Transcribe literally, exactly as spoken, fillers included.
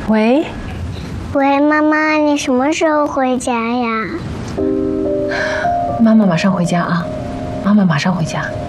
喂， 喂，妈妈，你什么时候回家呀？ 妈妈马上回家啊，妈妈马上回家。